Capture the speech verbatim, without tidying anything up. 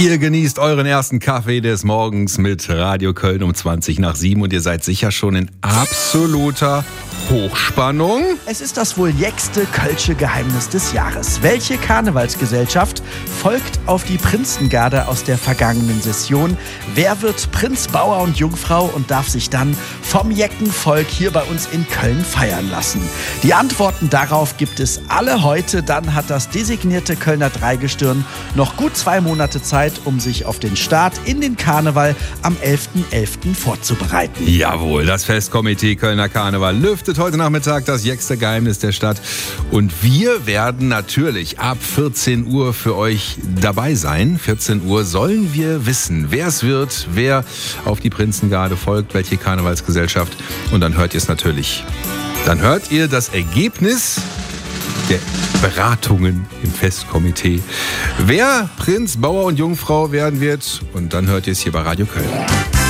Ihr genießt euren ersten Kaffee des Morgens mit Radio Köln um zwanzig nach sieben und ihr seid sicher schon in absoluter Hochspannung. Es ist das wohl jäckste Kölsche Geheimnis des Jahres. Welche Karnevalsgesellschaft folgt auf die Prinzengarde aus der vergangenen Session? Wer wird Prinz, Bauer und Jungfrau und darf sich dann vom Jeckenvolk hier bei uns in Köln feiern lassen? Die Antworten darauf gibt es alle heute. Dann hat das designierte Kölner Dreigestirn noch gut zwei Monate Zeit, um sich auf den Start in den Karneval am elften elften vorzubereiten. Jawohl, das Festkomitee Kölner Karneval lüftet heute Nachmittag das jäckste Geheimnis der Stadt. Und wir werden natürlich ab vierzehn Uhr für euch dabei sein. vierzehn Uhr sollen wir wissen, wer es wird, wer auf die Prinzengarde folgt, welche Karnevalsgesellschaft. Und dann hört ihr es natürlich. Dann hört ihr das Ergebnis der Beratungen im Festkomitee, wer Prinz, Bauer und Jungfrau werden wird. Und dann hört ihr es hier bei Radio Köln.